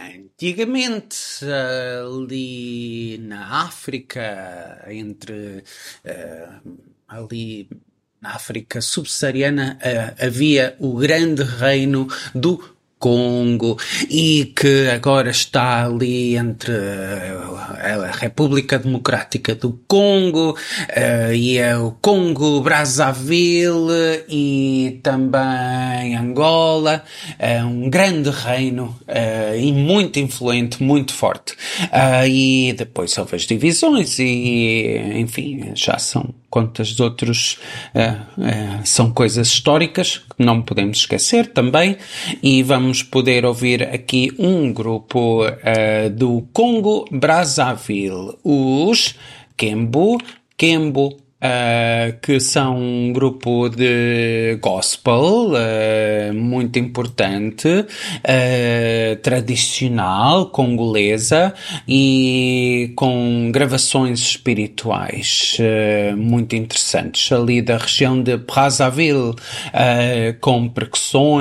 Antigamente, ali na África, ali na África subsaariana, havia o grande reino do Congo, e que agora está ali entre a República Democrática do Congo e o Congo Brazzaville e também Angola. Um grande reino e muito influente, muito forte. E depois houve as divisões e, enfim, já são quantas outros são coisas históricas que não podemos esquecer também, e vamos poder ouvir aqui um grupo do Congo Brazzaville, os Kembu, que são um grupo de gospel muito importante, tradicional, congolesa, e com gravações espirituais muito interessantes, ali da região de Brazzaville, com percussões